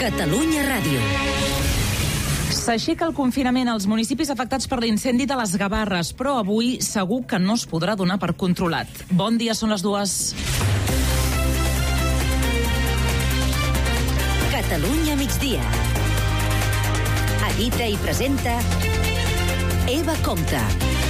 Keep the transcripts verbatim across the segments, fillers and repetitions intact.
Catalunya Ràdio. S'aixeca el confinament als municipis afectats per l'incendi de les Gavarres, però avui segur que no es podrà donar per controlat. Bon dia, són les dues. Catalunya migdia. Edita i presenta Eva Compte.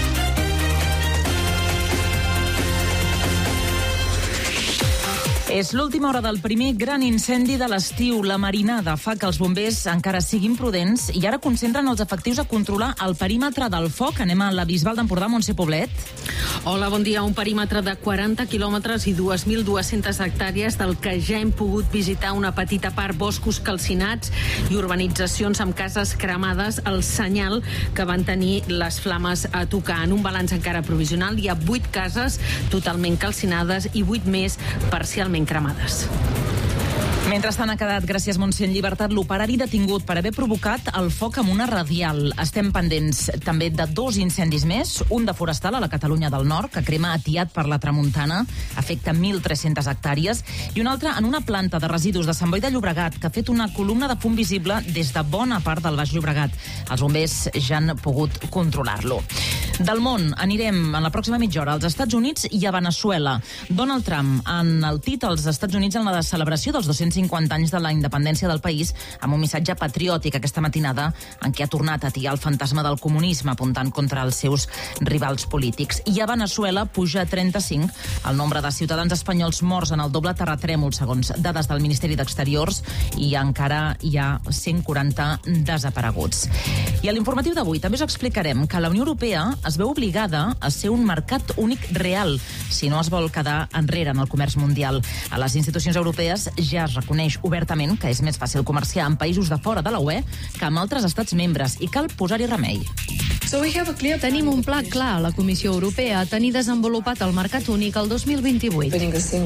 És l'última hora del primer gran incendi de l'estiu. La marinada fa que els bombers encara siguin prudents i ara concentren els efectius a controlar el perímetre del foc. Anem a la Bisbal d'Empordà, Montse Poblet. Hola, bon dia. Un perímetre de quaranta quilòmetres i dues mil dues-centes hectàrees del que ja hem pogut visitar una petita part, boscos calcinats i urbanitzacions amb cases cremades, el senyal que van tenir les flames a tocar. En un balanç encara provisional hi ha vuit cases totalment calcinades i vuit més parcialment cremades. Mentrestant ha quedat, gràcies Montse, en llibertat l'operari detingut per haver provocat el foc amb una radial. Estem pendents també de dos incendis més, un de forestal a la Catalunya del Nord, que crema atiat per la tramuntana, afecta mil tres-centes hectàrees, i un altre en una planta de residus de Sant Boi de Llobregat, que ha fet una columna de fum visible des de bona part del Baix Llobregat. Els bombers ja han pogut controlar-lo. Del món anirem en la pròxima mitja hora als Estats Units i a Veneçuela. Donald Trump ha enaltit als Estats Units en la celebració dels dos-cents cinquanta anys de la independència del país amb un missatge patriòtic aquesta matinada en què ha tornat a atiar el fantasma del comunisme apuntant contra els seus rivals polítics. I a Veneçuela puja a trenta-cinc el nombre de ciutadans espanyols morts en el doble terratrèmol, segons dades del Ministeri d'Exteriors, i encara hi ha cent quaranta desapareguts. I a l'informatiu d'avui també us explicarem que la Unió Europea es veu obligada a ser un mercat únic real si no es vol quedar enrere en el comerç mundial. A les institucions europees ja es reconeix obertament que és més fàcil comerciar amb països de fora de la U E que amb altres estats membres i cal posar-hi remei. Tenim un pla clar a la Comissió Europea a tenir desenvolupat el mercat únic el dos mil vint-i-vuit.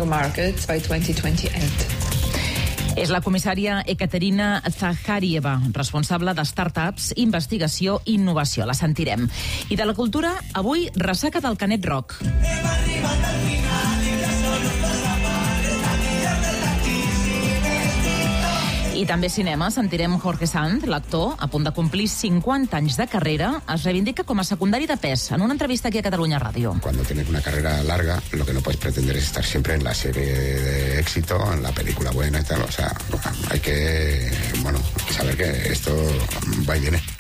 És la comissària Ekaterina Zakharieva, responsable de startups, investigació i innovació. La sentirem. I de la cultura, avui, ressaca del Canet Rock. I també cinema, sentirem Jorge Sanz, l'actor, a punt de complir cinquanta anys de carrera, es reivindica com a secundari de pes en una entrevista aquí a Catalunya Ràdio. Cuando tienes una carrera larga, lo que no puedes pretender es estar siempre en la serie de éxito, en la película buena y tal. O sea, hay que, bueno, saber que esto va y viene.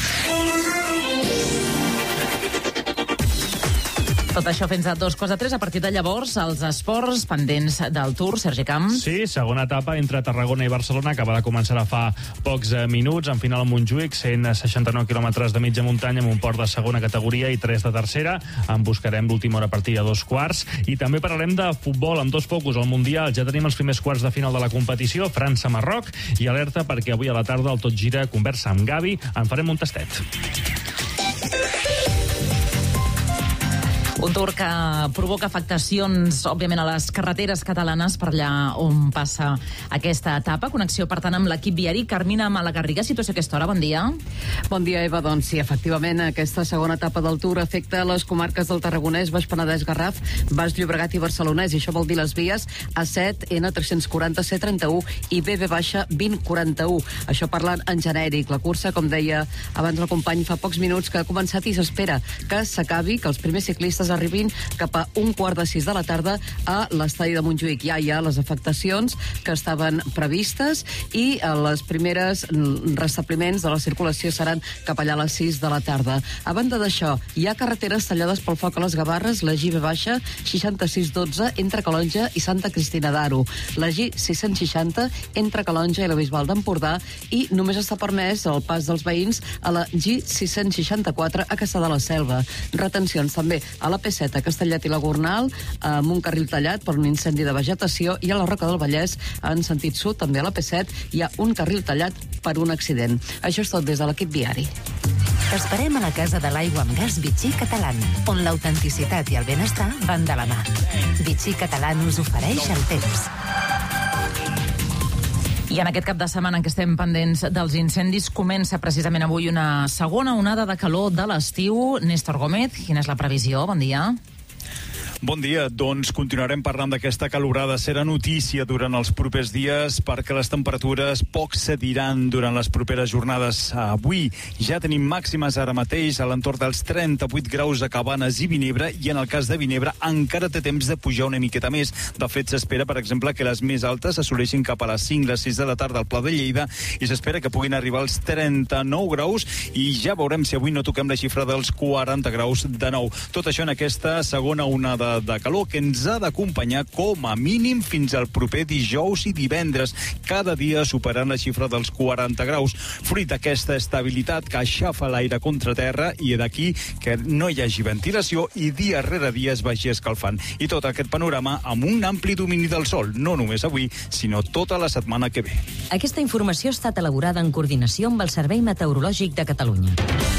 Tot això fins a dos quarts de tres. A partir de llavors, els esports pendents del Tour. Sergi Camps. Sí, segona etapa entre Tarragona i Barcelona, que va de començar a fa pocs minuts. En final a Montjuïc, cent seixanta-nou quilòmetres de mitja muntanya amb un port de segona categoria i tres de tercera. En buscarem l'última hora a partir de dos quarts. I també parlarem de futbol amb dos focus al Mundial. Ja tenim els primers quarts de final de la competició, França-Marroc, i alerta perquè avui a la tarda el Tot Gira conversa amb Gavi. En farem un tastet. Un tour que provoca afectacions, òbviament, a les carreteres catalanes per allà on passa aquesta etapa. Connexió, per tant, amb l'equip viari. Carmina Malagarriga, situació a aquesta hora. Bon dia. Bon dia, Eva. Doncs sí, efectivament, aquesta segona etapa del Tour afecta les comarques del Tarragonès, Baix Penedès, Garraf, Baix Llobregat i Barcelonès. I això vol dir les vies A set, N tres-cents quaranta, C trenta-u i B B baixa vint quaranta-u. Això parlant en genèric. La cursa, com deia abans el company fa pocs minuts, que ha començat i s'espera que s'acabi, que els primers ciclistes arribin cap a un quart de sis de la tarda a l'estadi de Montjuïc. Ja hi ha les afectacions que estaven previstes i les primeres restabliments de la circulació seran cap allà a les sis de la tarda. A banda d'això, hi ha carreteres tallades pel foc a les Gavarres, la G B baixa seixanta-sis dotze entre Calonja i Santa Cristina d'Aro, la G sis-cents seixanta entre Calonja i la Bisbal d'Empordà, i només està permès el pas dels veïns a la G sis-cents seixanta-quatre a Cassà de la Selva. Retencions també a la P set a Castellet i la Gornal, amb un carril tallat per un incendi de vegetació, i a la Roca del Vallès, en sentit sud, també a la P set, hi ha un carril tallat per un accident. Això és tot des de l'equip viari. T'esperem a la Casa de l'Aigua amb Gas Vichy Catalan, on l'autenticitat i el benestar van de la mà. Vichy Catalan us ofereix el temps. I en aquest cap de setmana en què estem pendents dels incendis, comença precisament avui una segona onada de calor de l'estiu. Néstor Gómez, quina és la previsió? Bon dia. Bon dia. Doncs continuarem parlant d'aquesta calorada. Serà notícia durant els propers dies perquè les temperatures poc cediran durant les properes jornades. Avui ja tenim màximes ara mateix a l'entorn dels trenta-vuit graus a Cabanes i Vinebre, i en el cas de Vinebre encara té temps de pujar una miqueta més. De fet, s'espera, per exemple, que les més altes assoleixin cap a les cinc, les sis de la tarda al Pla de Lleida, i s'espera que puguin arribar als trenta-nou graus, i ja veurem si avui no toquem la xifra dels quaranta graus de nou. Tot això en aquesta segona onada de calor que ens ha d'acompanyar com a mínim fins al proper dijous i divendres, cada dia superant la xifra dels quaranta graus, fruit d'aquesta estabilitat que aixafa l'aire contra terra i d'aquí que no hi hagi ventilació i dia rere dia es vagi escalfant. I tot aquest panorama amb un ampli domini del sol, no només avui, sinó tota la setmana que ve. Aquesta informació ha estat elaborada en coordinació amb el Servei Meteorològic de Catalunya.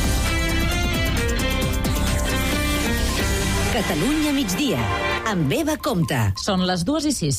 Catalunya migdia, amb Eva Compte. Són les dues i sis.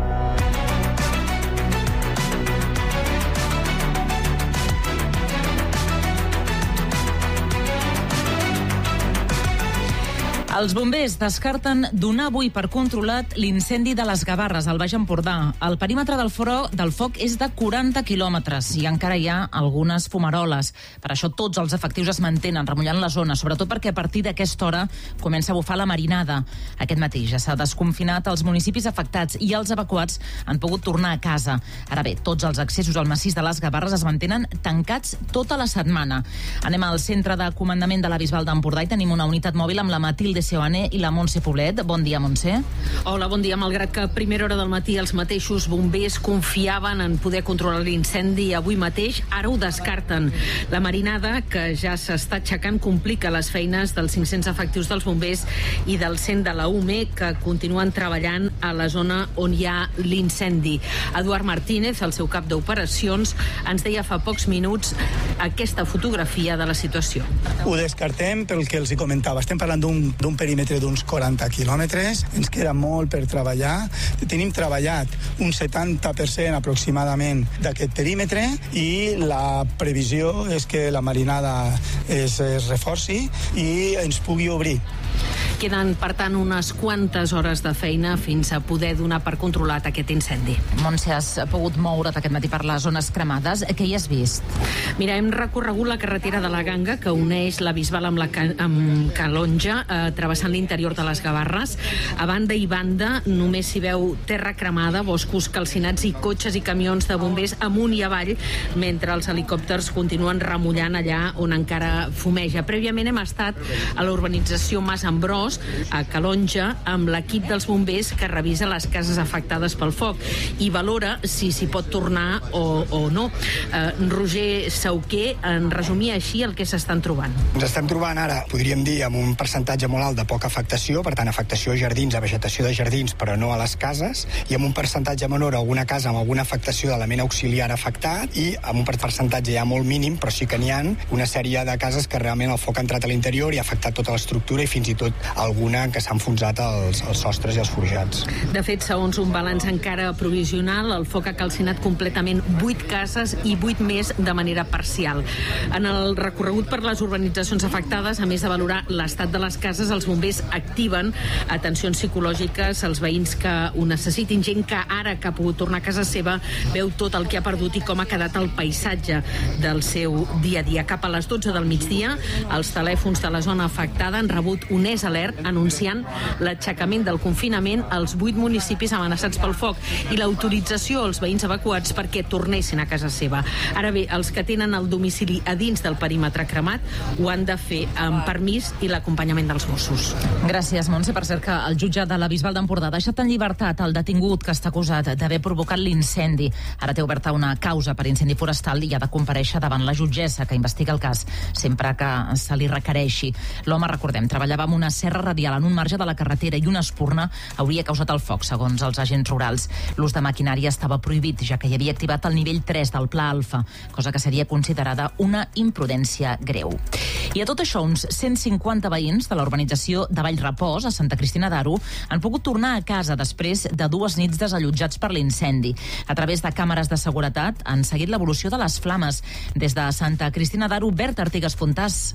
Els bombers descarten donar avui per controlat l'incendi de les Gavarres, al Baix Empordà. El perímetre del, foro, del foc és de quaranta quilòmetres i encara hi ha algunes fumaroles. Per això tots els efectius es mantenen remullant la zona, sobretot perquè a partir d'aquesta hora comença a bufar la marinada. Aquest matí ja s'ha desconfinat els municipis afectats i els evacuats han pogut tornar a casa. Ara bé, tots els accessos al massís de les Gavarres es mantenen tancats tota la setmana. Anem al centre de comandament de la Bisbal d'Empordà i tenim una unitat mòbil amb la Matilde Seoane i la Montse Poblet. Bon dia, Montse. Hola, bon dia. Malgrat que a primera hora del matí els mateixos bombers confiaven en poder controlar l'incendi avui mateix, ara ho descarten. La marinada, que ja s'està aixecant, complica les feines dels cinc-cents efectius dels bombers i del cent de la U M E, que continuen treballant a la zona on hi ha l'incendi. Eduard Martínez, el seu cap d'operacions, ens deia fa pocs minuts aquesta fotografia de la situació. Ho descartem pel que els hi comentava. Estem parlant d'un perímetre d'uns quaranta quilòmetres, ens queda molt per treballar. Tenim treballat un setanta per cent aproximadament d'aquest perímetre i la previsió és que la marinada es, es reforci i ens pugui obrir. Queden, per tant, unes quantes hores de feina fins a poder donar per controlat aquest incendi. Montse, has pogut moure't aquest matí per les zones cremades. Què hi has vist? Mira, hem recorregut la carretera de la Ganga, que uneix la Bisbal amb la amb Calonja, eh, travessant l'interior de les Gavarres. A banda i banda només s'hi veu terra cremada, boscos calcinats i cotxes i camions de bombers amunt i avall, mentre els helicòpters continuen remullant allà on encara fumeja. Prèviament hem estat a la urbanització Mas Ambrós, a Calonja, amb l'equip dels bombers que revisa les cases afectades pel foc i valora si s'hi pot tornar o, o no. Eh, Roger Sauquer en resumia així el que s'estan trobant. Ens estem trobant ara, podríem dir, amb un percentatge molt alt de poca afectació, per tant, afectació a jardins, a vegetació de jardins, però no a les cases, i amb un percentatge menor a alguna casa amb alguna afectació d'element auxiliar afectat, i amb un percentatge ja molt mínim, però sí que n'hi ha una sèrie de cases que realment el foc ha entrat a l'interior i ha afectat tota l'estructura i fins i tot alguna en què s'han enfonsat els, els sostres i els forjats. De fet, segons un balanç encara provisional, el foc ha calcinat completament vuit cases i vuit més de manera parcial. En el recorregut per les urbanitzacions afectades, a més de valorar l'estat de les cases, els bombers activen atencions psicològiques als veïns que ho necessitin, gent que ara que ha pogut tornar a casa seva veu tot el que ha perdut i com ha quedat el paisatge del seu dia a dia. Cap a les dotze del migdia, els telèfons de la zona afectada han rebut un és alert anunciant l'aixecament del confinament als vuit municipis amenaçats pel foc i l'autorització als veïns evacuats perquè tornessin a casa seva. Ara bé, els que tenen el domicili a dins del perímetre cremat ho han de fer amb permís i l'acompanyament dels Mossos. Gràcies, Montse. Per cert que el jutge de la Bisbal d'Empordà ha deixat en llibertat el detingut que està acusat d'haver provocat l'incendi. Ara té oberta una causa per incendi forestal i ha de comparèixer davant la jutgessa que investiga el cas sempre que se li requereixi. L'home, recordem, treballava amb una serra radial en un marge de la carretera i una espurna hauria causat el foc, segons els agents rurals. L'ús de maquinària estava prohibit, ja que hi havia activat el nivell tres del Pla Alfa, cosa que seria considerada una imprudència greu. I a tot això, uns cent cinquanta veïns de la urbanització de Vallrepòs, a Santa Cristina d'Aro, han pogut tornar a casa després de dues nits desallotjats per l'incendi. A través de càmeres de seguretat han seguit l'evolució de les flames. Des de Santa Cristina d'Aro, Bert Artigas Fontàs.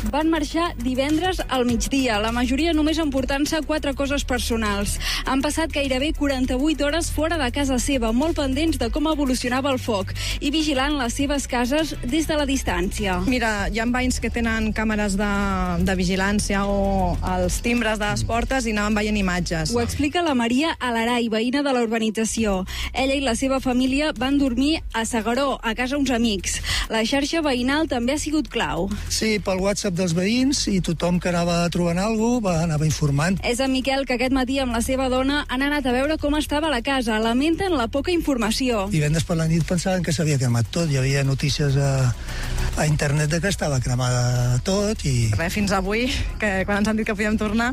Van marxar divendres al migdia, la majoria només emportant-se quatre coses personals. Han passat gairebé quaranta-vuit hores fora de casa seva, molt pendents de com evolucionava el foc i vigilant les seves cases des de la distància. Mira, hi ha veïns que tenen càmeres de, de vigilància o els timbres de les portes i anaven veient imatges. Ho explica la Maria Alaray, veïna de la urbanització. Ella i la seva família van dormir a S'Agaró, a casa uns amics. La xarxa veïnal també ha sigut clau. Sí, pel WhatsApp dels veïns, i tothom que anava trobant alguna cosa va anava informant. És en Miquel que aquest matí amb la seva dona han anat a veure com estava la casa. Lamenten la poca informació. Divendres per la nit pensaven que s'havia cremat tot. Hi havia notícies a, a internet de que estava cremada tot i... Res, fins avui, que quan ens han dit que podíem tornar,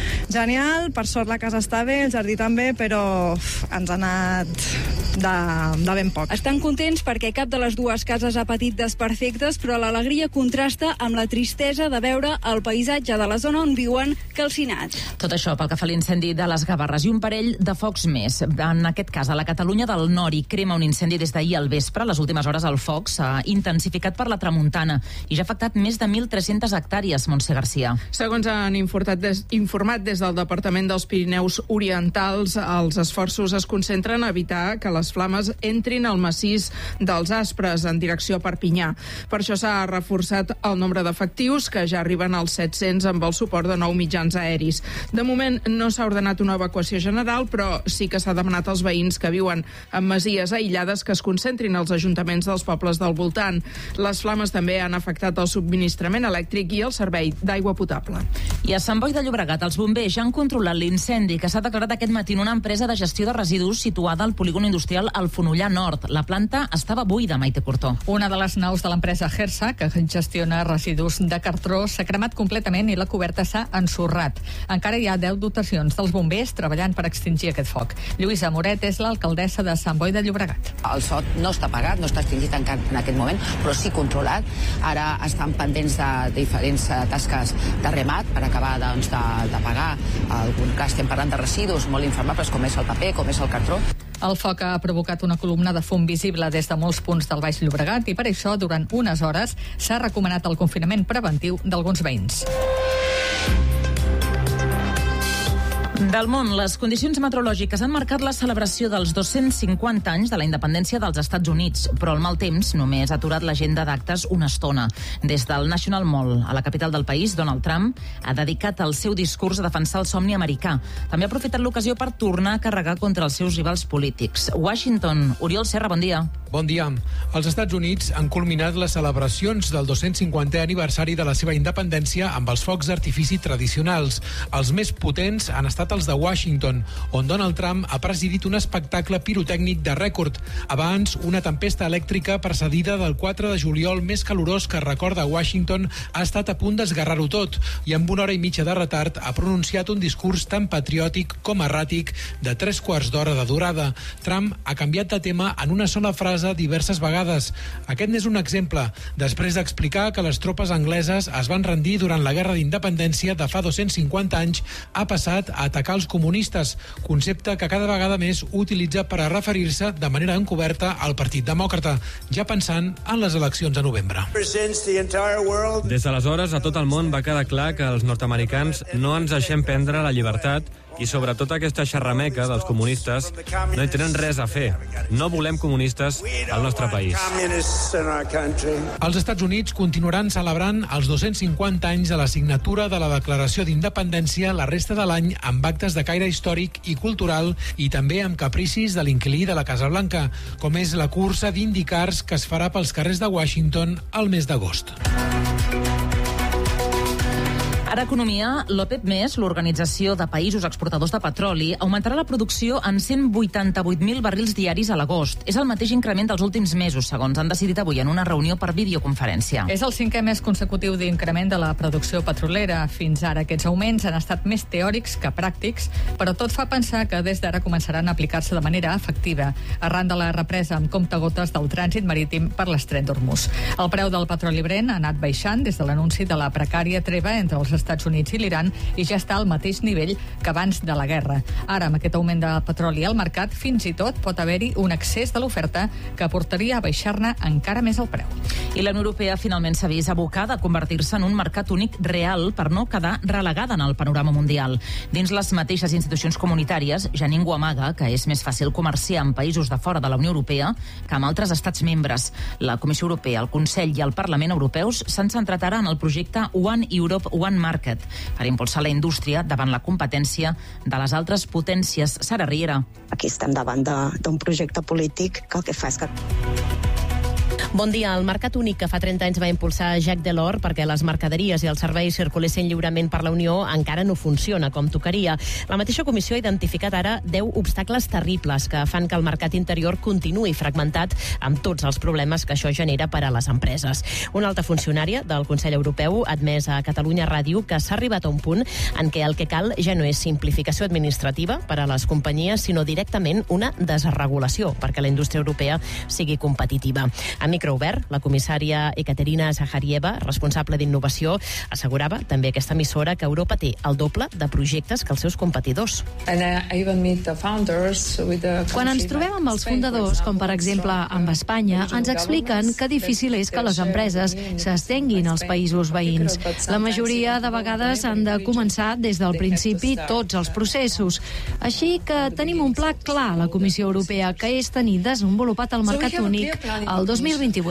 genial, per sort la casa està bé, el jardí també, però uf, ens ha anat de, de ben poc. Estan contents perquè cap de les dues cases ha patit desperfectes, però l'alegria contrasta amb la tristesa de veure el paisatge de la zona on viuen calcinat. Tot això pel que fa a l'incendi de les Gavarres i un parell de focs més. En aquest cas, a la Catalunya del Nord hi crema un incendi des d'ahir al vespre. Les últimes hores el foc s'ha intensificat per la tramuntana i ja ha afectat més de mil tres-centes hectàrees, Montse Garcia. Segons han des, informat des del Departament dels Pirineus Orientals, els esforços es concentren a evitar que les flames entrin al massís dels Aspres en direcció a Perpinyà. Per això s'ha reforçat el nombre d'efectius, que ja arriben als set-cents amb el suport de nou mitjans aeris. De moment no s'ha ordenat una evacuació general, però sí que s'ha demanat als veïns que viuen en masies aïllades que es concentrin als ajuntaments dels pobles del voltant. Les flames també han afectat el subministrament elèctric i el servei d'aigua potable. I a Sant Boi de Llobregat, els bombers ja han controlat l'incendi que s'ha declarat aquest matí en una empresa de gestió de residus situada al polígon industrial al Fonollar Nord. La planta estava buida, Maite Cortó. Una de les naus de l'empresa Hersa, que gestiona residus de cartró, s'ha cremat completament i la coberta s'ha ensorrat. Encara hi ha deu dotacions dels bombers treballant per extingir aquest foc. Lluïsa Moret és l'alcaldessa de Sant Boi de Llobregat. El foc no està apagat, no està extingit encara en aquest moment, però sí controlat. Ara estan pendents de diferents tasques de remat per acabar doncs, d'apagar. En algun cas estem parlant de residus molt inflamables, com és el paper, com és el cartró. El foc ha provocat una columna de fum visible des de molts punts del Baix Llobregat i per això, durant unes hores, s'ha recomanat el confinament preventiu d'alguns veïns. Del món, les condicions meteorològiques han marcat la celebració dels dos-cents cinquanta anys de la independència dels Estats Units, però el mal temps només ha aturat l'agenda d'actes una estona. Des del National Mall, a la capital del país, Donald Trump ha dedicat el seu discurs a defensar el somni americà. També ha aprofitat l'ocasió per tornar a carregar contra els seus rivals polítics. Washington, Oriol Serra, bon dia. Bon dia. Els Estats Units han culminat les celebracions del dos-cents cinquantè aniversari de la seva independència amb els focs d'artifici tradicionals. Els més potents han estat els de Washington, on Donald Trump ha presidit un espectacle pirotècnic de rècord. Abans, una tempesta elèctrica precedida del quatre de juliol més calorós que recorda Washington ha estat a punt d'esgarrar-ho tot i amb una hora i mitja de retard ha pronunciat un discurs tan patriòtic com erràtic de tres quarts d'hora de durada. Trump ha canviat de tema en una sola frase diverses vegades. Aquest n'és un exemple. Després d'explicar que les tropes angleses es van rendir durant la Guerra d'Independència de fa dos-cents cinquanta anys, ha passat a atacar els comunistes, concepte que cada vegada més utilitza per a referir-se de manera encoberta al Partit Demòcrata, ja pensant en les eleccions de novembre. Des d'aleshores, a tot el món va quedar clar que els nord-americans no ens deixem prendre la llibertat i sobretot aquesta xerrameca dels comunistes no hi tenen res a fer. No volem comunistes al nostre país. Els Estats Units continuaran celebrant els dos-cents cinquanta anys de la signatura de la Declaració d'Independència la resta de l'any amb actes de caire històric i cultural i també amb capricis de l'inquilí de la Casa Blanca, com és la cursa d'IndyCars que es farà pels carrers de Washington al mes d'agost. Ara, economia, l'OPEP més, l'Organització de Països Exportadors de Petroli, augmentarà la producció en cent vuitanta-vuit mil barrils diaris a l'agost. És el mateix increment dels últims mesos, segons han decidit avui en una reunió per videoconferència. És el cinquè mes consecutiu d'increment de la producció petrolera. Fins ara aquests augments han estat més teòrics que pràctics, però tot fa pensar que des d'ara començaran a aplicar-se de manera efectiva, arran de la represa amb comptagotes del trànsit marítim per l'estret d'Hormuz. El preu del petroli Brent ha anat baixant des de l'anunci de la precària treva entre els Estats Units i l'Iran i ja està al mateix nivell que abans de la guerra. Ara, amb aquest augment de petroli al mercat, fins i tot pot haver-hi un excés de l'oferta que portaria a baixar-ne encara més el preu. I la Unió Europea finalment s'ha vist abocada a convertir-se en un mercat únic real per no quedar relegada en el panorama mundial. Dins les mateixes institucions comunitàries, ja ningú amaga que és més fàcil comerciar amb països de fora de la Unió Europea que amb altres estats membres. La Comissió Europea, el Consell i el Parlament Europeus s'han centrat ara en el projecte One Europe, One Market per impulsar la indústria davant la competència de les altres potències. Sara Riera. Aquí estem davant d'un projecte polític que el que fa és que... Bon dia. El mercat únic que fa trenta anys va impulsar Jacques Delors perquè les mercaderies i els serveis circulessin lliurement per la Unió encara no funciona com tocaria. La mateixa comissió ha identificat ara deu obstacles terribles que fan que el mercat interior continuï fragmentat amb tots els problemes que això genera per a les empreses. Una alta funcionària del Consell Europeu ha admès a Catalunya Ràdio que s'ha arribat a un punt en què el que cal ja no és simplificació administrativa per a les companyies, sinó directament una desregulació perquè la indústria europea sigui competitiva. A micro obert, la comissària Ekaterina Zaharieva, responsable d'innovació, assegurava també a aquesta emissora que Europa té el doble de projectes que els seus competidors. Quan ens trobem amb els fundadors, com per exemple amb Espanya, ens expliquen que difícil és que les empreses s'estenguin als països veïns. La majoria de vegades han de començar des del principi tots els processos. Així que tenim un pla clar a la Comissió Europea, que és tenir desenvolupat el mercat únic el dos mil vint-i-vuit.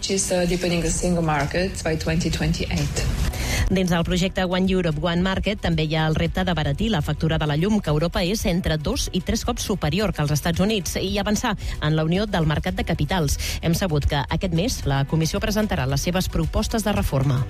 Dins del projecte One Europe, One Market també hi ha el repte d'abaratir la factura de la llum, que a Europa és entre dos i tres cops superior que als Estats Units, i avançar en la unió del mercat de capitals. Hem sabut que aquest mes la Comissió presentarà les seves propostes de reforma.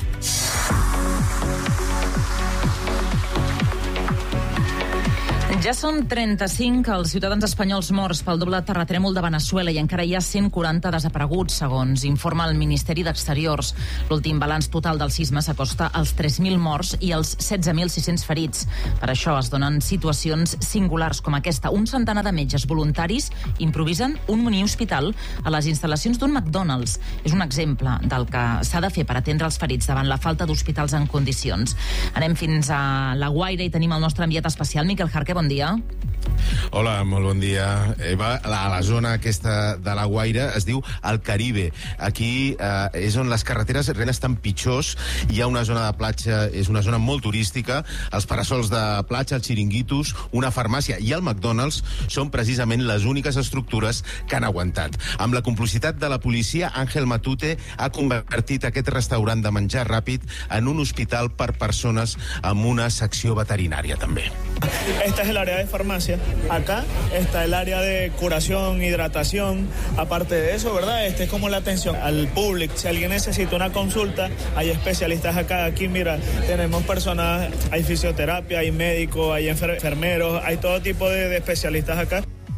Ja són trenta-cinc els ciutadans espanyols morts pel doble terratrèmol de Veneçuela i encara hi ha cent quaranta desapareguts, segons informa el Ministeri d'Exteriors. L'últim balanç total del sisme s'acosta als tres mil morts i als setze mil sis-cents ferits. Per això es donen situacions singulars com aquesta. Un centenar de metges voluntaris improvisen un mini hospital a les instal·lacions d'un McDonald's. És un exemple del que s'ha de fer per atendre els ferits davant la falta d'hospitals en condicions. Anem fins a La Guaira i tenim el nostre enviat especial, Miquel Jarqué. Bon dia. Hola, molt bon dia. Eva, a la zona aquesta de La Guaira es diu el Caribe. Aquí eh, és on les carreteres realment estan pitjors. Hi ha una zona de platja, és una zona molt turística. Els parasols de platja, els xiringuitos, una farmàcia i el McDonald's són precisament les úniques estructures que han aguantat. Amb la complicitat de la policia, Ángel Matute ha convertit aquest restaurant de menjar ràpid en un hospital per persones amb una secció veterinària, també. Esta es el área de farmacia. Acá está el área de curación, hidratación. Aparte de eso, ¿verdad? Este es como la atención al público. Si alguien necesita una consulta, hay especialistas acá. Aquí, mira, tenemos personas, hay fisioterapia, hay médicos, hay enfermeros, hay todo tipo de, de especialistas acá.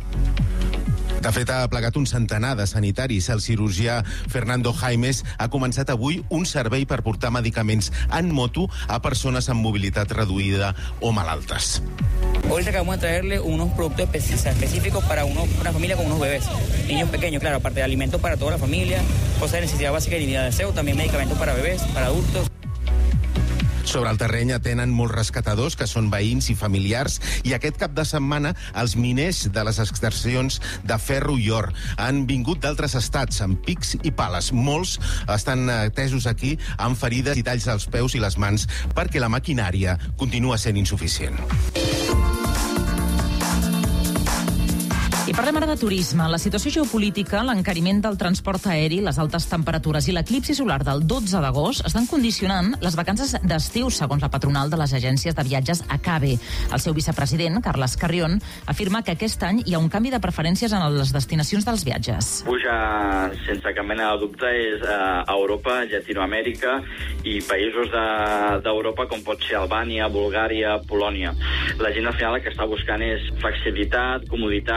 De fet, ha plegat un centenar de sanitaris. El cirurgià Fernando Jaimes ha començat avui un servei per portar medicaments en moto a persones amb mobilitat reduïda o malaltes. Ahorita acabamos de traerle unos productos específicos para uno, una familia con unos bebés, niños pequeños, claro, aparte de alimentos para toda la familia, cosas de necesidad básica y dignidad de aseo, también medicamentos para bebés, para adultos. Sobre el terreny atenen molts rescatadors que són veïns i familiars, i aquest cap de setmana els miners de les extraccions de ferro i or han vingut d'altres estats amb pics i pales. Molts estan atesos aquí amb ferides i talls als peus i les mans perquè la maquinària continua sent insuficient. I parlem ara de turisme. La situació geopolítica, l'encariment del transport aeri, les altes temperatures i l'eclipsi solar del dotze d'agost estan condicionant les vacances d'estiu, segons la patronal de les agències de viatges ACABE. El seu vicepresident, Carles Carrión, afirma que aquest any hi ha un canvi de preferències en les destinacions dels viatges. Puja, sense cap mena de dubte, és a Europa, Llatinoamèrica i països d'Europa com pot ser Albània, Bulgària, Polònia. La gent al final el que està buscant és flexibilitat, comoditat i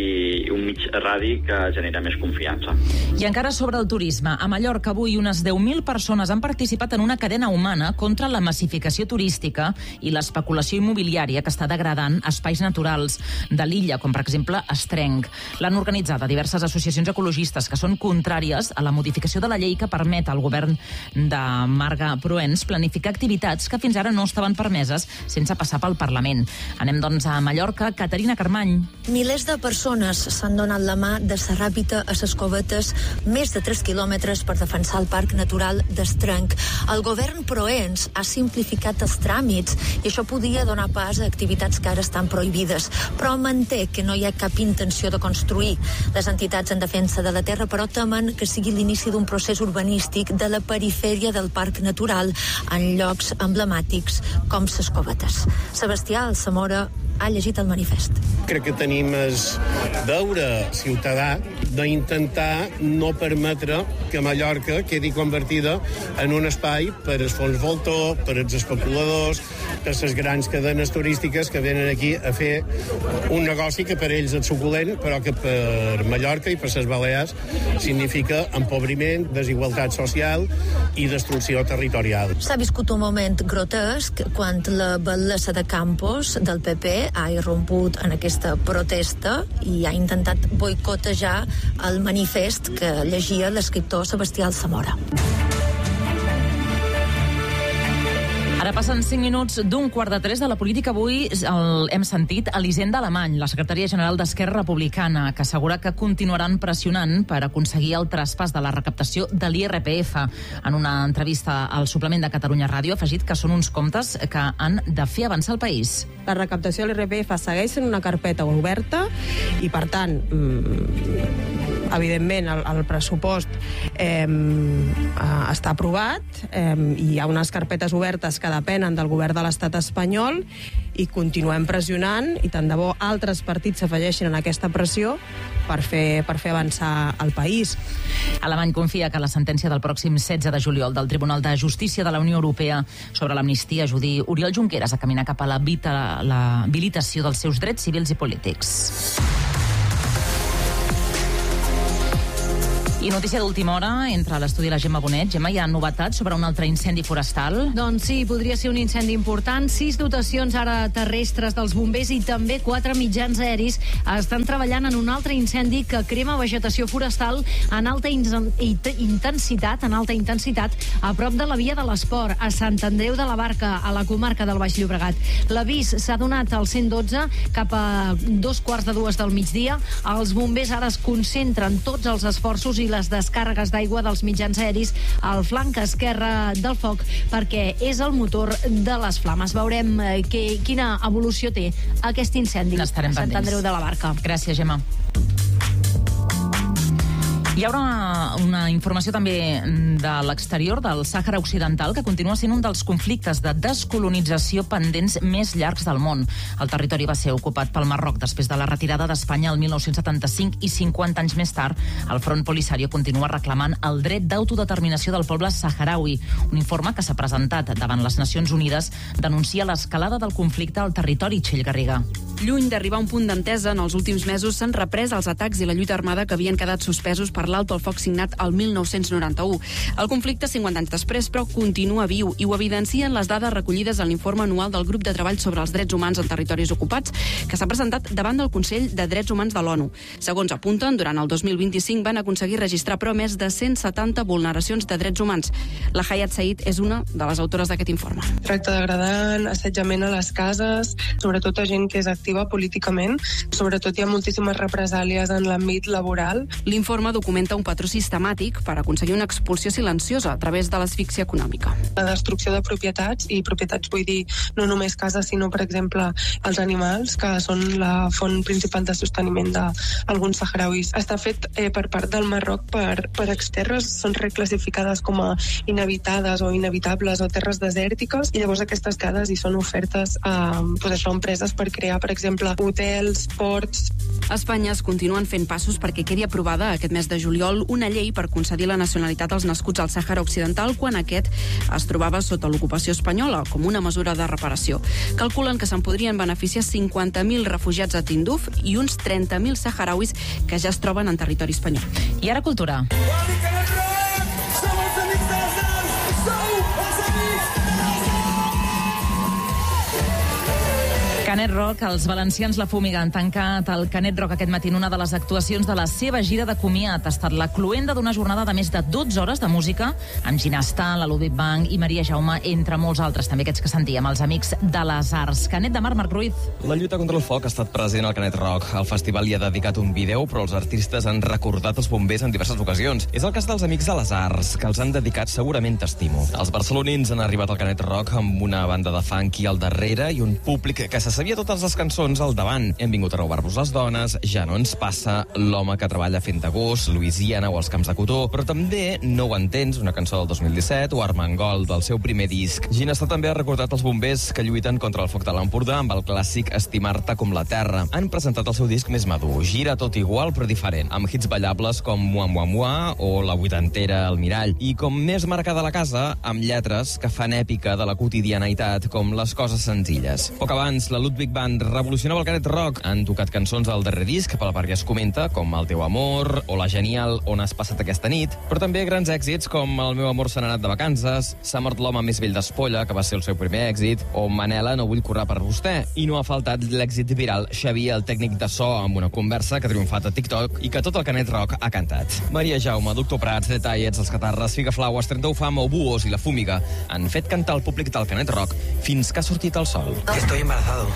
i un mig radi que genera més confiança. I encara sobre el turisme. A Mallorca avui unes deu mil persones han participat en una cadena humana contra la massificació turística i l'especulació immobiliària que està degradant espais naturals de l'illa, com per exemple Estrenc. L'han organitzada diverses associacions ecologistes que són contràries a la modificació de la llei que permet al govern de Marga Proens planificar activitats que fins ara no estaven permeses sense passar pel Parlament. Anem, doncs, a Mallorca. Caterina Carmany. Milers de persones s'han donat la mà de Serràpita a ses Covetes, més de tres quilòmetres per defensar el Parc Natural d'Estrenc. El govern Proens ha simplificat els tràmits i això podia donar pas a activitats que ara estan prohibides, però manté que no hi ha cap intenció de construir. Les entitats en defensa de la terra, però, temen que sigui l'inici d'un procés urbanístic de la perifèria del Parc Natural en llocs emblemàtics com ses Covetes. Sebastià Alsamora ha llegit el manifest. Crec que tenim el deure ciutadà d'intentar no permetre que Mallorca quedi convertida en un espai per als fons voltor, per als especuladors, per les grans cadenes turístiques que venen aquí a fer un negoci que per ells és suculent, però que per Mallorca i per les Balears significa empobriment, desigualtat social i destrucció territorial. S'ha viscut un moment grotesc quan la batllessa de Campos del P P ha irromput en aquesta protesta i ha intentat boicotejar el manifest que llegia l'escriptor Sebastià Alsamora. Ara passen cinc minuts d'un quart de tres de la política. Avui el, hem sentit Elisenda Alemany, la secretària general d'Esquerra Republicana, que assegura que continuaran pressionant per aconseguir el traspàs de la recaptació de l'I R P F. En una entrevista al suplement de Catalunya Ràdio ha afegit que són uns comptes que han de fer avançar el país. La recaptació de l'I R P F segueix sent una carpeta oberta i, per tant, evidentment, el, el pressupost eh, està aprovat eh, i hi ha unes carpetes obertes que depenen del govern de l'estat espanyol i continuem pressionant i tant de bo altres partits s'afegeixin en aquesta pressió per fer, per fer avançar el país. Alemany confia que la sentència del pròxim setze de juliol del Tribunal de Justícia de la Unió Europea sobre l'amnistia ajudi Oriol Junqueras a caminar cap a l'habilitació dels seus drets civils i polítics. I notícia d'última hora, entre l'estudi i la Gemma Bonet. Gemma, hi ha novetats sobre un altre incendi forestal? Doncs sí, podria ser un incendi important. Sis dotacions ara terrestres dels bombers i també quatre mitjans aeris estan treballant en un altre incendi que crema vegetació forestal en alta intensitat, en alta intensitat, a prop de la via de l'Esport, a Sant Andreu de la Barca, a la comarca del Baix Llobregat. L'avís s'ha donat al cent dotze cap a dos quarts de dues del migdia. Els bombers ara es concentren tots els esforços i les descàrregues d'aigua dels mitjans aeris al flanc esquerre del foc perquè és el motor de les flames. Veurem eh, que, quina evolució té aquest incendi a Sant Andreu de la Barca. Gràcies, Gemma. Hi haurà una, una informació també de l'exterior del Sàhara Occidental, que continua sent un dels conflictes de descolonització pendents més llargs del món. El territori va ser ocupat pel Marroc després de la retirada d'Espanya el mil nou-cents setanta-cinc i cinquanta anys més tard el Front Polisario continua reclamant el dret d'autodeterminació del poble saharaui. Un informe que s'ha presentat davant les Nacions Unides denuncia l'escalada del conflicte al territori. Txell Garriga. Lluny d'arribar a un punt d'entesa, en els últims mesos s'han reprès els atacs i la lluita armada que havien quedat suspesos per l'alto al foc signat el mil nou-cents noranta-u. El conflicte, cinquanta anys després, però continua viu i ho evidencien les dades recollides en l'informe anual del Grup de Treball sobre els Drets Humans en Territoris Ocupats, que s'ha presentat davant del Consell de Drets Humans de l'ONU. Segons apunten, durant el dos mil vint-i-cinc van aconseguir registrar però més de cent setanta vulneracions de drets humans. La Hayat Said és una de les autores d'aquest informe. Tracte degradant, assetjament a les cases, sobretot a gent que és activa políticament, sobretot hi ha moltíssimes represàlies en l'àmbit laboral. L'informe documenta un patró sistemàtic per aconseguir una expulsió silenciosa a través de l'asfíxia econòmica. La destrucció de propietats, i propietats vull dir no només cases, sinó, per exemple, els animals, que són la font principal de sosteniment d'alguns saharauis. Està fet eh, per part del Marroc per, per exterres, són reclassificades com a inhabitades o inevitables o terres desèrtiques, i llavors aquestes cases hi són ofertes a, pues això, a empreses per crear, per exemple, hotels, ports. A Espanya es continuen fent passos perquè quedi aprovada aquest mes de juliol una llei per concedir la nacionalitat als nascuts al Sàhara Occidental quan aquest es trobava sota l'ocupació espanyola, com una mesura de reparació. Calculen que se'n podrien beneficiar cinquanta mil refugiats a Tinduf i uns trenta mil saharauis que ja es troben en territori espanyol. I ara cultura. Canet Rock, els valencians La Fúmiga han tancat el Canet Rock aquest matí en una de les actuacions de la seva gira de comiat. Ha estat la cloenda d'una jornada de més de dotze hores de música amb Ginastà, la Ludwig Bank i Maria Jaume, entre molts altres, també aquests que sentíem, els amics de les arts. Canet de Mar, Marc Ruiz. La lluita contra el foc ha estat present al Canet Rock. El festival hi ha dedicat un vídeo, però els artistes han recordat els bombers en diverses ocasions. És el cas dels amics de les arts, que els han dedicat segurament t'estimo. Els barcelonins han arribat al Canet Rock amb una banda de funky al darrere i un públic que se sabia totes les cançons al davant. Hem vingut a robar-vos les dones, Ja no ens passa, L'home que treballa fent de gos, Louisiana o Els camps de cotó, però també No ho entens, una cançó del dos mil disset, o Armengol, del seu primer disc. Ginastà també ha recordat els bombers que lluiten contra el foc de l'Empordà amb el clàssic Estimar-te com la terra. Han presentat el seu disc més madur, Gira tot igual però diferent, amb hits ballables com Mua Mua Mua o La vuitantera al mirall, i com més marcada la casa, amb lletres que fan èpica de la quotidianitat, com Les coses senzilles. Poc abans, la Ludwig Bank revolucionava el Canet Rock. Han tocat cançons del darrer disc, pel perquè es comenta, com El teu amor o la genial On has passat aquesta nit, però també grans èxits com El meu amor se n'ha anat de vacances, S'ha mort l'home més vell d'Espolla, que va ser el seu primer èxit, o Manela, no vull currar per vostè. I no ha faltat l'èxit viral Xavi, el tècnic de so, amb una conversa que ha triomfat a TikTok i que tot el Canet Rock ha cantat. Maria Jaume, Doctor Prats, Detallets, Els Catarres, Figaflaues, trenta-u Fam o Buos i La Fúmiga han fet cantar el públic del Canet Rock fins que ha sortit el sol. Estoy embarazado.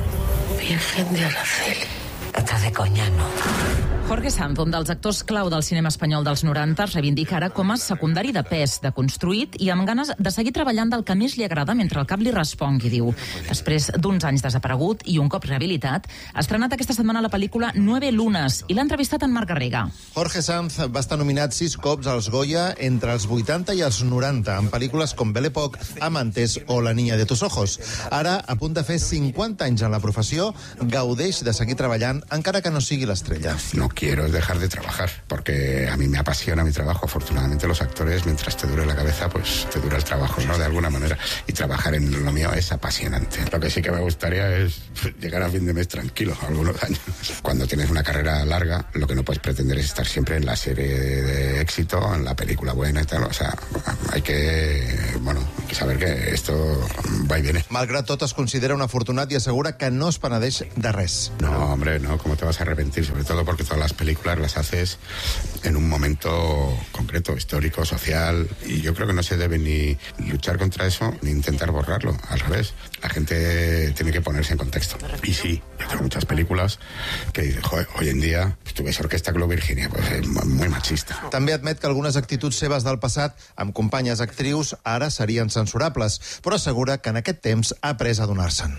Virgen de Araceli. Estás de coña, ¿no? Jorge Sanz, un dels actors clau del cinema espanyol dels noranta, es reivindica ara com a secundari de pes, deconstruït i amb ganes de seguir treballant del que més li agrada mentre el cap li respongui, diu. Després d'uns anys desaparegut i un cop rehabilitat, ha estrenat aquesta setmana la pel·lícula Nueve Lunas i l'ha entrevistat en Marc Garriga. Jorge Sanz va estar nominat sis cops als Goya entre els vuitanta i els noranta, en pel·lícules com Belle Époque, Amantes o La niña de tus ojos. Ara, a punt de fer cinquanta anys en la professió, gaudeix de seguir treballant, encara que no sigui l'estrella. No quiero dejar de trabajar, porque a mí me apasiona mi trabajo. Afortunadamente los actores, mientras te dure la cabeza, pues te dura el trabajo, ¿no? De alguna manera. Y trabajar en lo mío es apasionante. Lo que sí que me gustaría es llegar a fin de mes tranquilo, algunos años. Cuando tienes una carrera larga, lo que no puedes pretender es estar siempre en la serie de éxito, en la película buena y tal. O sea, hay que, bueno, hay que saber que esto va y viene. Malgrat tot, es considera un afortunat i assegura que no es penedeix de res. No, hombre, no, ¿cómo te vas a arrepentir? Sobre todo porque todas las películas las haces en un momento concreto, histórico, social, y yo creo que no se debe ni luchar contra eso ni intentar borrarlo, al revés. La gente tiene que ponerse en contexto. Y sí, yo tengo muchas películas que dicen, joder, hoy en día, pues, tu ves Orquesta Club Virginia, pues es muy machista. També admet que algunes actituds seves del passat amb companyes actrius ara serien censurables, però assegura que en aquest temps ha après a donar-se'n.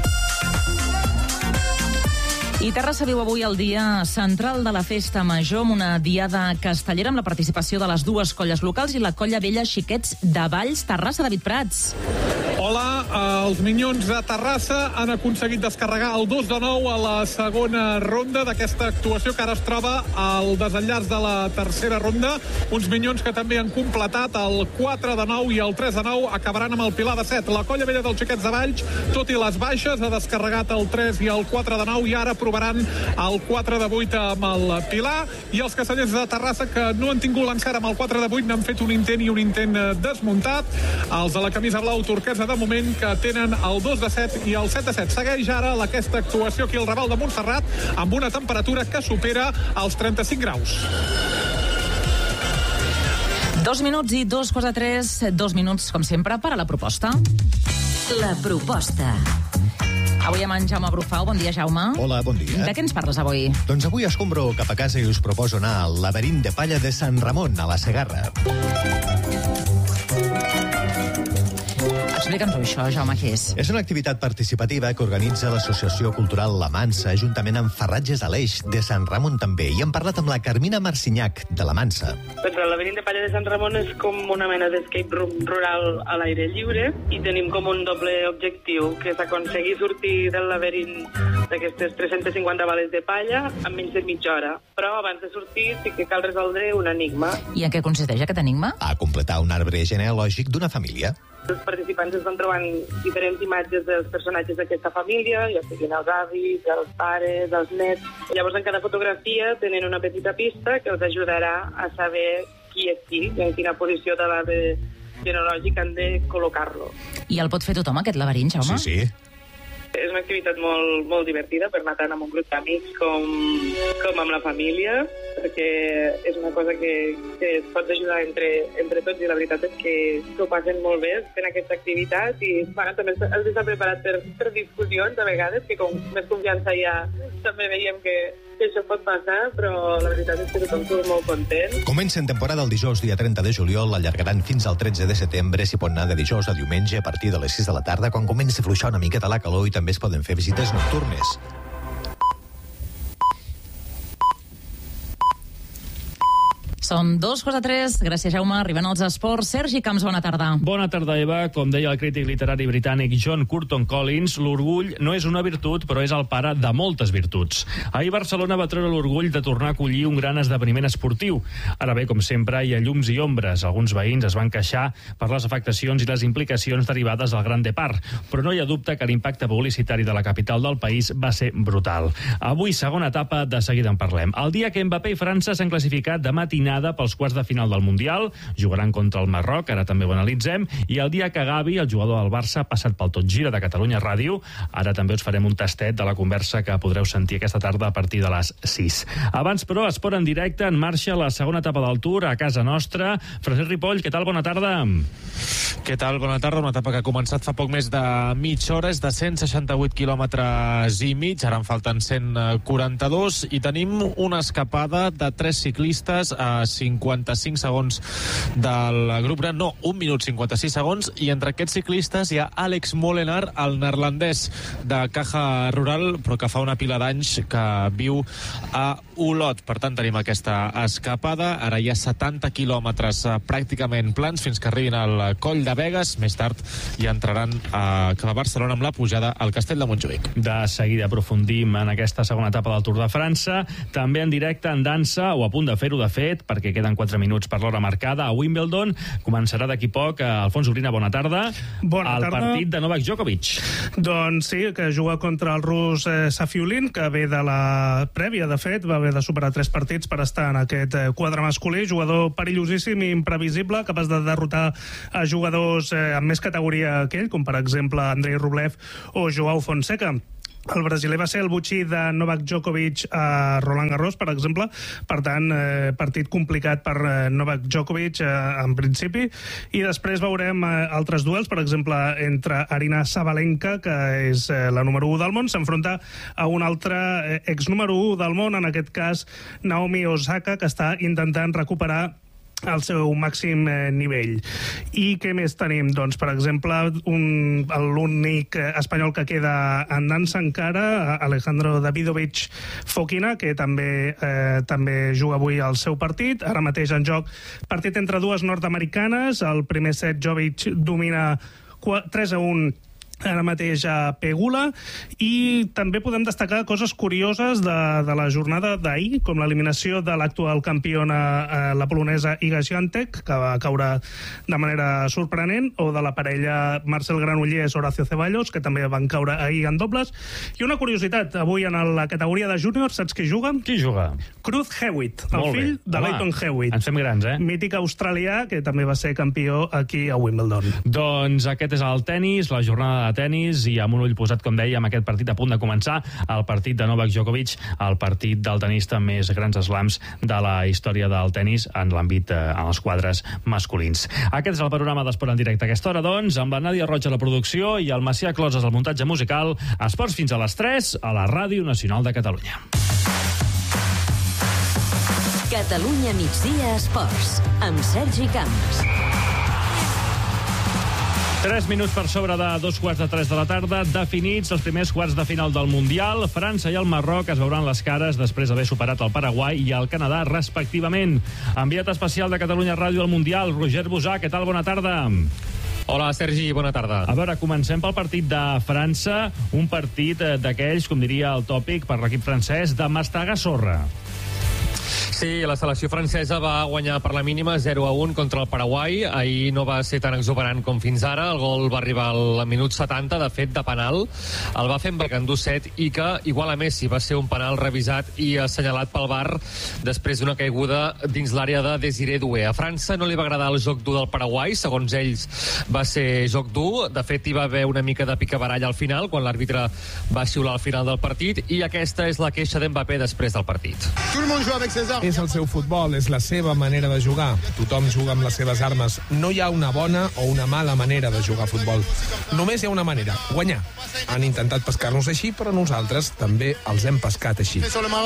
I Terrassa viu avui el dia central de la festa major amb una diada castellera amb la participació de les dues colles locals i la colla vella Xiquets de Valls. Terrassa, David Prats. Hola, els Minyons de Terrassa han aconseguit descarregar el dos de nou a la segona ronda d'aquesta actuació que ara es troba al desenllaç de la tercera ronda. Uns Minyons que també han completat el quatre de nou i el tres de nou acabaran amb el Pilar de set. La colla vella dels Xiquets de Valls, tot i les baixes, ha descarregat el tres i el quatre de nou i ara provaran el quatre de vuit amb el Pilar. I els castellers de Terrassa, que no han tingut l'encert amb el quatre de vuit, n'han fet un intent i un intent desmuntat. Els de la camisa blau turquesa de moment, que tenen el dos de set i el set de set. Segueix ara aquesta actuació aquí al Raval de Montserrat amb una temperatura que supera els trenta-cinc graus. Dos minuts i dos quarts de tres, dos minuts, com sempre, per a la proposta. La proposta. Avui amb en Jaume Brufau. Bon dia, Jaume. Hola, bon dia. De què ens parles avui? Doncs avui escombro cap a casa i us proposo anar al laberint de palla de Sant Ramon, a la Segarra. Explica'ns-ho, això, Jaume, què és? És una activitat participativa que organitza l'Associació Cultural La Mansa, juntament amb Ferratges Aleix, de Sant Ramon també. I hem parlat amb la Carmina Marcinyac, de La Mansa. Doncs el laberint de palla de Sant Ramon és com una mena d'escape room rural a l'aire lliure i tenim com un doble objectiu, que és aconseguir sortir del laberint d'aquestes tres-centes cinquanta bales de palla en menys de mitja hora. Però abans de sortir sí que cal resoldre un enigma. I en què consisteix aquest enigma? A completar un arbre genealògic d'una família. Els participants es van trobant diferents imatges dels personatges d'aquesta família, ja siguin els avis, els pares, els nets. Llavors, en cada fotografia tenen una petita pista que els ajudarà a saber qui és qui, en quina posició de l'arbre genealògic han de col·locar-lo. I el pot fer tothom, aquest laberint, Jaume? Sí, sí. És una activitat molt, molt divertida per anar tant amb un grup d'amics com, com amb la família, perquè és una cosa que, que es pot ajudar entre, entre tots, i la veritat és que s'ho passen molt bé fent aquesta activitat, i bueno, també els està preparat per, per discussions a vegades, que com més confiança hi ha també veiem que, que això pot passar, però la veritat és que tothom surt molt content. Comencen temporada el dijous, dia trenta de juliol, l'allargaran fins al tretze de setembre, s'hi pot anar de dijous a diumenge a partir de les sis de la tarda, quan comença a fluixar una miqueta la calor, i també es poden fer visites nocturnes. Són dos quarts de tres. Gràcies, Jaume. Arriben els esports. Sergi Camps, bona tarda. Bona tarda, Eva. Com deia el crític literari britànic John Curtin Collins, l'orgull no és una virtut, però és el pare de moltes virtuts. Ahir Barcelona va treure l'orgull de tornar a acollir un gran esdeveniment esportiu. Ara bé, com sempre, hi ha llums i ombres. Alguns veïns es van queixar per les afectacions i les implicacions derivades del Gran Depart, però no hi ha dubte que l'impacte publicitari de la capital del país va ser brutal. Avui, segona etapa, de seguida en parlem. El dia que Mbappé i França s'han classificat de matinada pels quarts de final del Mundial, jugaran contra el Marroc, ara també ho analitzem, i el dia que Gavi, el jugador del Barça, ha passat pel Tot Gira de Catalunya Ràdio. Ara també us farem un tastet de la conversa que podreu sentir aquesta tarda a partir de les sis. Abans, però, esport en directe, en marxa la segona etapa del Tour a casa nostra. Francesc Ripoll, què tal? Bona tarda. Què tal? Bona tarda. Una etapa que ha començat fa poc més de mitja hora, és de cent seixanta-vuit quilòmetres i mig, ara en falten cent quaranta-dos, i tenim una escapada de tres ciclistes a cinquanta-cinc segons del grup gran, no, un minut cinquanta-sis segons, i entre aquests ciclistes hi ha Alex Molenaar, el neerlandès de Caja Rural, però que fa una pila d'anys que viu a Olot. Per tant, tenim aquesta escapada. Ara hi ha setanta quilòmetres pràcticament plans fins que arribin al Coll de Begues. Més tard hi entraran a, a Barcelona amb la pujada al Castell de Montjuïc. De seguida aprofundim en aquesta segona etapa del Tour de França, també en directe en dansa, o a punt de fer-ho de fet, perquè queden quatre minuts per l'hora marcada a Wimbledon. Començarà d'aquí poc. Alfons Ugrina, bona tarda. Bona el tarda. El partit de Novak Djokovic. Doncs sí, que juga contra el rus eh, Safiullin, que ve de la prèvia, de fet, va haver de superar tres partits per estar en aquest eh, quadre masculí. Jugador perillosíssim i imprevisible, capaç de derrotar a jugadors eh, amb més categoria que ell, com per exemple Andrei Rublev o Joao Fonseca. El brasiler va ser el botxí de Novak Djokovic a Roland Garros, per exemple. Per tant, eh, partit complicat per eh, Novak Djokovic eh, en principi. I després veurem eh, altres duels, per exemple, entre Arina Sabalenka, que és eh, la número u del món, s'enfronta a un altre eh, ex número u del món, en aquest cas Naomi Osaka, que està intentant recuperar al seu màxim eh, nivell. I què més tenim? Doncs, per exemple, un, l'únic espanyol que queda en dansa encara, Alejandro Davidovich Fokina, que també eh, també juga avui al seu partit. Ara mateix en joc partit entre dues nord-americanes. El primer set Jovic domina tres a un ara mateix a Pegula, i també podem destacar coses curioses de, de la jornada d'ahir, com l'eliminació de l'actual campiona, eh, la polonesa Iga Świątek, que va caure de manera sorprenent, o de la parella Marcel Granollers, Horacio Ceballos, que també van caure ahir en dobles. I una curiositat, avui en la categoria de júnior, saps qui juga? Qui juga? Cruz Hewitt, el Molt fill bé. de Home, Leighton Hewitt. ens fem grans, eh? Mític australià, que també va ser campió aquí a Wimbledon. Doncs aquest és el tennis, la jornada de tennis, i amb un ull posat, com deia, amb aquest partit a punt de començar, el partit de Novak Djokovic, el partit del tenista amb més grans slams de la història del tennis en l'àmbit, eh, en els quadres masculins. Aquest és el panorama d'Esport en directe a aquesta hora, doncs, amb la Nàdia Roig a la producció i el Macià Closes al muntatge musical. Esports fins a les tres a la Ràdio Nacional de Catalunya. Catalunya migdia esports, amb Sergi Camps. Tres minuts per sobre de dos quarts de tres de la tarda, definits els primers quarts de final del Mundial. França i el Marroc es veuran les cares després d'haver superat el Paraguai i el Canadà, respectivament. Enviat especial de Catalunya Ràdio al Mundial, Roger Busà, què tal? Bona tarda. Hola, Sergi, bona tarda. A veure, comencem pel partit de França, un partit d'aquells, com diria el tòpic, per l'equip francès, de mastaga sorra. Sí, la selecció francesa va guanyar per la mínima zero a un contra el Paraguai. Ahir no va ser tan exuberant com fins ara. El gol va arribar al minut setanta, de fet, de penal. El va fer amb Gandúset i que, igual a Messi, va ser un penal revisat i assenyalat pel V A R després d'una caiguda dins l'àrea de Désiré Doué. A França no li va agradar el joc dur del Paraguai. Segons ells, va ser joc dur. De fet, hi va haver una mica de picabaralla al final, quan l'àrbitre va xiular al final del partit, i aquesta és la queixa d'Mbappé després del partit. És el seu futbol, és la seva manera de jugar. Tothom juga amb les seves armes. No hi ha una bona o una mala manera de jugar a futbol. Només hi ha una manera, guanyar. Han intentat pescar-nos així, però nosaltres també els hem pescat així.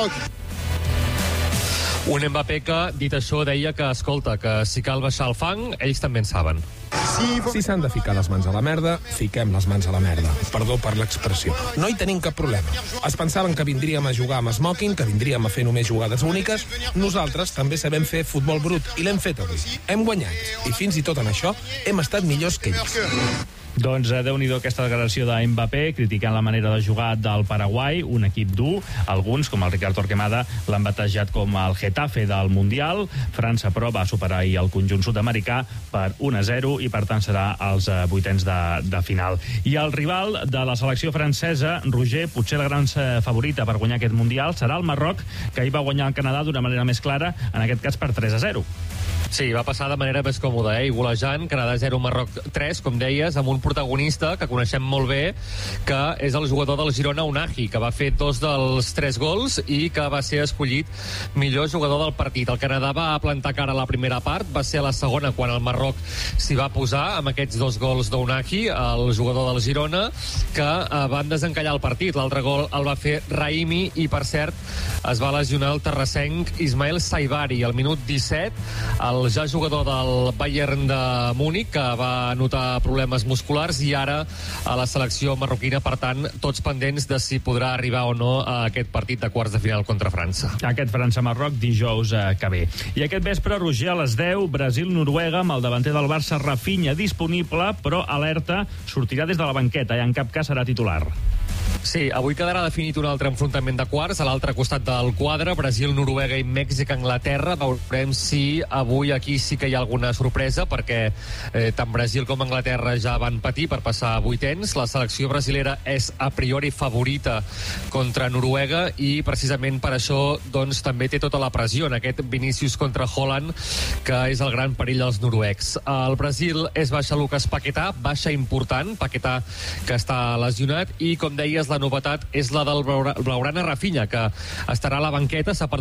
Un Mbappé que, dit això, deia que, escolta, que si cal baixar el fang, ells també en saben. Si s'han de ficar les mans a la merda, fiquem les mans a la merda. Perdó per l'expressió. No hi tenim cap problema. Es pensaven que vindríem a jugar amb smoking, que vindríem a fer només jugades úniques. Nosaltres també sabem fer futbol brut i l'hem fet avui. Hem guanyat. I fins i tot en això hem estat millors que ells. Doncs déu-n'hi-do aquesta declaració de Mbappé criticant la manera de jugar del Paraguai, un equip dur. Alguns, com el Ricard Torquemada, l'han batejat com el Getafe del Mundial. França, però, va superar ahir el conjunt sud-americà per un a zero i, per tant, serà als vuitens de, de final. I el rival de la selecció francesa, Roger, potser la gran favorita per guanyar aquest Mundial, serà el Marroc, que ahir va guanyar el Canadà d'una manera més clara, en aquest cas per tres a zero. Sí, va passar de manera més còmoda, eh? I golejant, Canadà zero, Marroc tres, com deies, amb un protagonista que coneixem molt bé, que és el jugador del Girona, Unai, que va fer dos dels tres gols i que va ser escollit millor jugador del partit. El Canadà va plantar cara a la primera part, va ser a la segona quan el Marroc s'hi va posar amb aquests dos gols d'Unai, el jugador del Girona, que van desencallar el partit. L'altre gol el va fer Raimi i, per cert, es va lesionar el terrassenc Ismael Saibari al minut disset, el ja jugador del Bayern de Múnich, que va notar problemes musculars, i ara a la selecció marroquina. Per tant, tots pendents de si podrà arribar o no a aquest partit de quarts de final contra França. Aquest França-Marroc dijous eh, que ve. I aquest vespre, Roger, a les deu, Brasil-Noruega, amb el davanter del Barça, Rafinha, disponible, però alerta, sortirà des de la banqueta i en cap cas serà titular. Sí, avui quedarà definit un altre enfrontament de quarts a l'altre costat del quadre, Brasil, Noruega i Mèxic, Anglaterra. Veurem si avui aquí sí que hi ha alguna sorpresa, perquè eh, tant Brasil com Anglaterra ja van patir per passar a vuitens. La selecció brasilera és a priori favorita contra Noruega i precisament per això doncs, també té tota la pressió en aquest Vinícius contra Haaland, que és el gran perill dels noruecs. El Brasil és baixa Lucas Paquetá, baixa important, Paquetá que està lesionat, i com deies, la novetat és la del Blaugrana Rafinha, que estarà a la banqueta, s'ha perdut